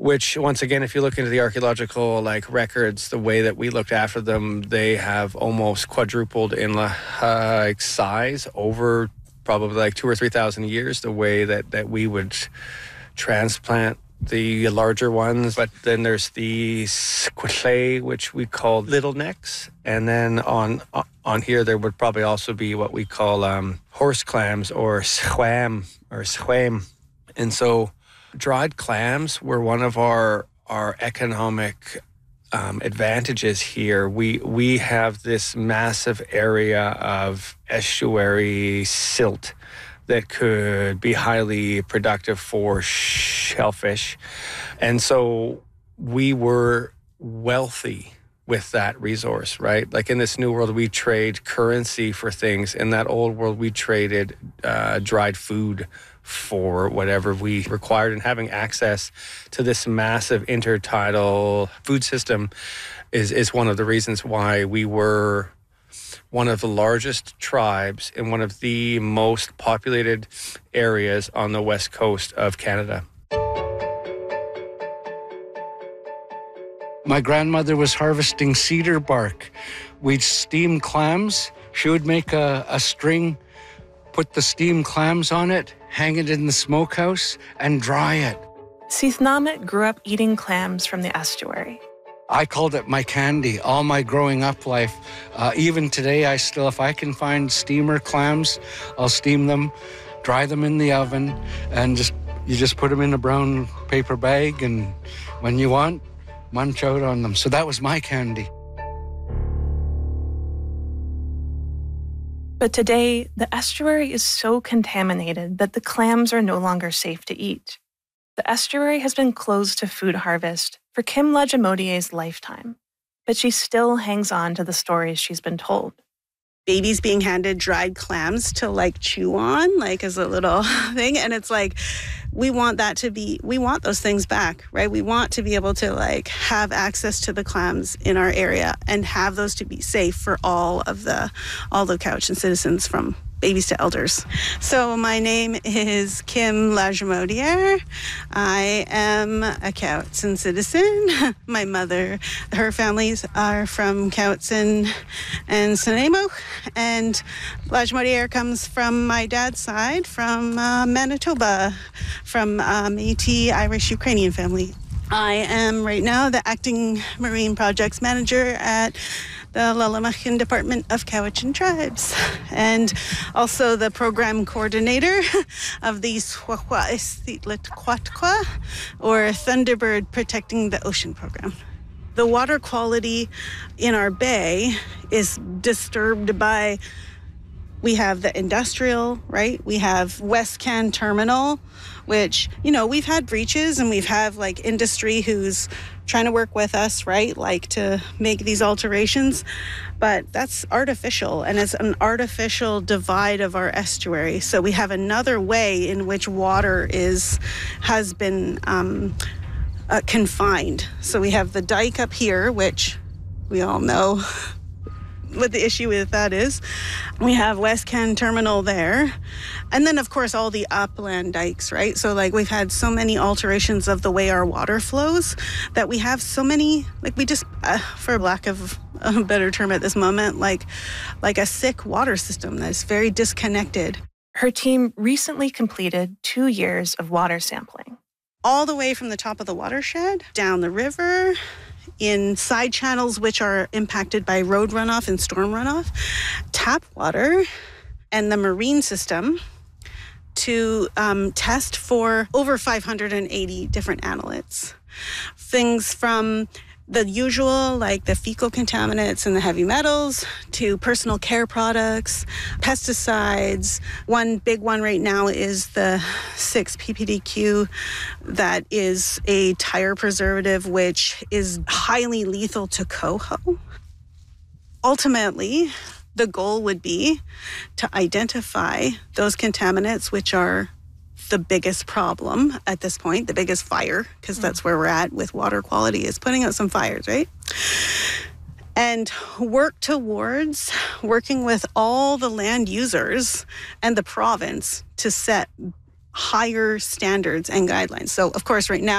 which once again, if you look into the archaeological records, the way that we looked after them, they have almost quadrupled in size over probably 2,000 or 3,000 years, the way that we would transplant the larger ones. But then there's the squichle, which we call little necks. And then on here, there would probably also be what we call horse clams or schwam. And so dried clams were one of our economic advantages here. We have this massive area of estuary silt that could be highly productive for shellfish. And so we were wealthy with that resource, right? In this new world, we trade currency for things. In that old world, we traded dried food for whatever we required. And having access to this massive intertidal food system is one of the reasons why we were one of the largest tribes in one of the most populated areas on the west coast of Canada. My grandmother was harvesting cedar bark. We'd steam clams. She would make a string, put the steamed clams on it, hang it in the smokehouse, and dry it. Seethnamit grew up eating clams from the estuary. I called it my candy all my growing up life. Even today, if I can find steamer clams, I'll steam them, dry them in the oven, and you just put them in a brown paper bag, and when you want, munch out on them. So that was my candy. But today, the estuary is so contaminated that the clams are no longer safe to eat. The estuary has been closed to food harvest for Kim Lagimodier's lifetime, but she still hangs on to the stories she's been told. Babies being handed dried clams to chew on, as a little thing. And it's we want those things back, right? We want to be able to have access to the clams in our area and have those to be safe for all the Cowichan citizens, from babies to elders. So my name is Kim Lagimodiere. I am a Cowichan citizen. My mother, her families are from Cowichan and Snuneymuxw, and Lagimodiere comes from my dad's side, from Manitoba, from Métis Irish Ukrainian family. I am right now the acting Marine Projects Manager at the Lalamakhin Department of Cowichan Tribes, and also the program coordinator of the Swahwaisitlikwatqua, or Thunderbird Protecting the Ocean program. The water quality in our bay is disturbed by, we have the industrial, right? We have Westcan Terminal, which, we've had breaches, and we've had industry who's trying to work with us, right? To make these alterations, but that's artificial, and it's an artificial divide of our estuary. So we have another way in which water has been confined. So we have the dike up here, which we all know what the issue with that is. We have Westcan Terminal there. And then, of course, all the upland dikes, right? So, we've had so many alterations of the way our water flows that we have so many, we just, for lack of a better term at this moment, like a sick water system that's very disconnected. Her team recently completed 2 years of water sampling. All the way from the top of the watershed, down the river, in side channels which are impacted by road runoff and storm runoff, tap water, and the marine system, to test for over 580 different annelids. Things from the usual, the fecal contaminants and the heavy metals, to personal care products, pesticides. One big one right now is the 6-PPDQ, that is a tire preservative, which is highly lethal to coho. Ultimately, the goal would be to identify those contaminants, which are the biggest problem at this point, the biggest fire, because that's where we're at with water quality, is putting out some fires, right? And work towards working with all the land users and the province to set higher standards and guidelines. So, of course, right now,